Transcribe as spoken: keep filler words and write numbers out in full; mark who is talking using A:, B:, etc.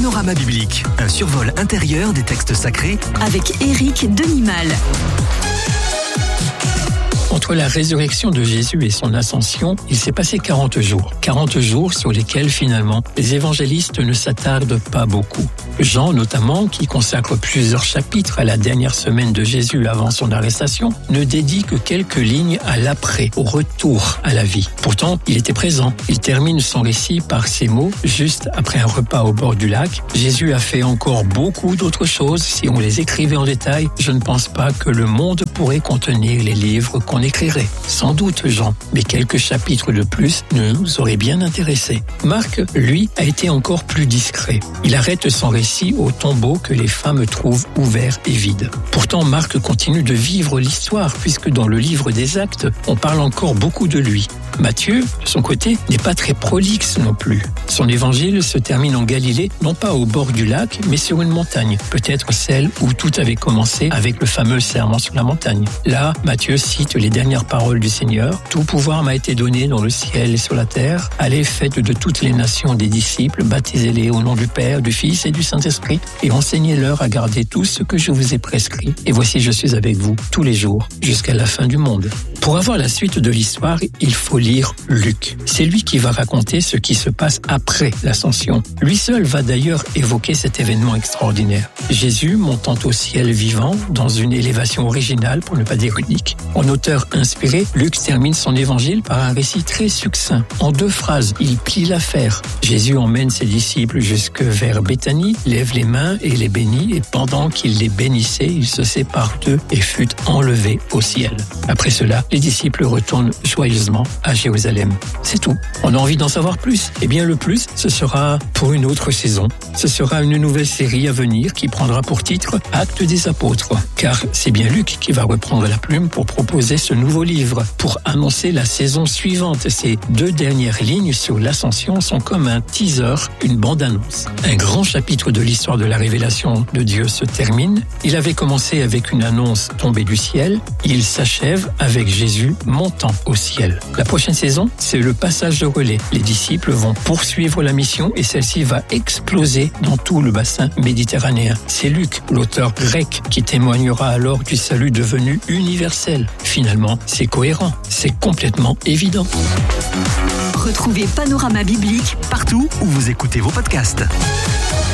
A: Panorama biblique, un survol intérieur des textes sacrés
B: avec Éric Denimal.
C: Entre la résurrection de Jésus et son ascension, il s'est passé quarante jours. quarante jours sur lesquels, finalement, les évangélistes ne s'attardent pas beaucoup. Jean, notamment, qui consacre plusieurs chapitres à la dernière semaine de Jésus avant son arrestation, ne dédie que quelques lignes à l'après, au retour à la vie. Pourtant, il était présent. Il termine son récit par ces mots, juste après un repas au bord du lac. Jésus a fait encore beaucoup d'autres choses. Si on les écrivait en détail, je ne pense pas que le monde pourrait contenir les livres qu'on écrirait. Sans doute, Jean, mais quelques chapitres de plus nous auraient bien intéressés. Marc, lui, a été encore plus discret. Il arrête son récit au tombeau que les femmes trouvent ouvert et vide. Pourtant, Marc continue de vivre l'histoire, puisque dans le livre des Actes, on parle encore beaucoup de lui. Matthieu, de son côté, n'est pas très prolixe non plus. Son évangile se termine en Galilée, non pas au bord du lac, mais sur une montagne, peut-être celle où tout avait commencé avec le fameux serment sur la montagne. Là, Matthieu cite les dernières paroles du Seigneur. « Tout pouvoir m'a été donné dans le ciel et sur la terre. Allez, faites de toutes les nations des disciples, baptisez-les au nom du Père, du Fils et du Saint-Esprit, et enseignez-leur à garder tout ce que je vous ai prescrit. Et voici, je suis avec vous tous les jours, jusqu'à la fin du monde. » Pour avoir la suite de l'histoire, il faut lire Luc. C'est lui qui va raconter ce qui se passe après l'ascension. Lui seul va d'ailleurs évoquer cet événement extraordinaire. Jésus montant au ciel vivant, dans une élévation originale, pour ne pas dire unique. En auteur inspiré, Luc termine son évangile par un récit très succinct. En deux phrases, il plie l'affaire. Jésus emmène ses disciples jusque vers Béthanie, lève les mains et les bénit, et pendant qu'il les bénissait, il se sépare d'eux et fut enlevé au ciel. Après cela, les disciples retournent joyeusement à Jérusalem. C'est tout. On a envie d'en savoir plus. Eh bien, le plus, ce sera pour une autre saison. Ce sera une nouvelle série à venir qui prendra pour titre Actes des Apôtres. Car c'est bien Luc qui va reprendre la plume pour proposer ce nouveau livre, pour annoncer la saison suivante. Ces deux dernières lignes sur l'ascension sont comme un teaser, une bande-annonce. Un grand chapitre de l'histoire de la révélation de Dieu se termine. Il avait commencé avec une annonce tombée du ciel. Il s'achève avec Jésus montant au ciel. La prochaine saison, c'est le passage de relais. Les disciples vont poursuivre la mission et celle-ci va exploser dans tout le bassin méditerranéen. C'est Luc, l'auteur grec, qui témoignera alors du salut devenu universel. Finalement, c'est cohérent, c'est complètement évident.
B: Retrouvez Panorama biblique
A: partout où vous écoutez vos podcasts.